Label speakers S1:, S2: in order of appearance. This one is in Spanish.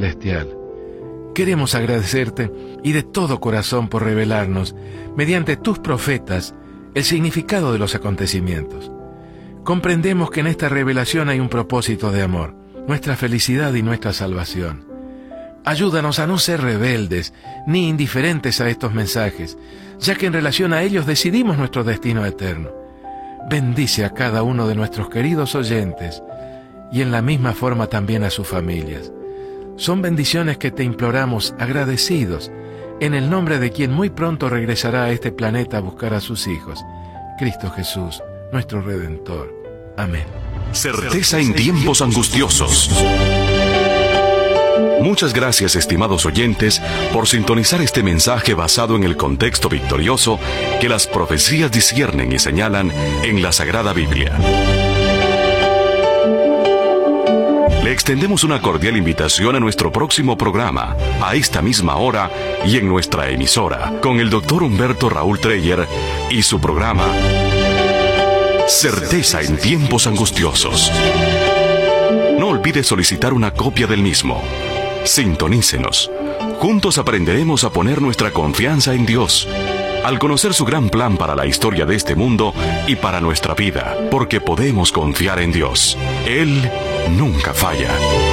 S1: Celestial. Queremos agradecerte y de todo corazón por revelarnos, mediante tus profetas, el significado de los acontecimientos. Comprendemos que en esta revelación hay un propósito de amor, nuestra felicidad y nuestra salvación. Ayúdanos a no ser rebeldes ni indiferentes a estos mensajes, ya que en relación a ellos decidimos nuestro destino eterno. Bendice a cada uno de nuestros queridos oyentes y en la misma forma también a sus familias. Son bendiciones que te imploramos agradecidos en el nombre de quien muy pronto regresará a este planeta a buscar a sus hijos, Cristo Jesús, nuestro Redentor. Amén.
S2: Certeza en tiempos angustiosos. Muchas gracias, estimados oyentes, por sintonizar este mensaje basado en el contexto victorioso que las profecías disciernen y señalan en la Sagrada Biblia. Le extendemos una cordial invitación a nuestro próximo programa, a esta misma hora y en nuestra emisora, con el Dr. Humberto Raúl Treyer y su programa Certeza en tiempos angustiosos. No olvide solicitar una copia del mismo. Sintonícenos. Juntos aprenderemos a poner nuestra confianza en Dios, al conocer su gran plan para la historia de este mundo y para nuestra vida, porque podemos confiar en Dios. Él nunca falla.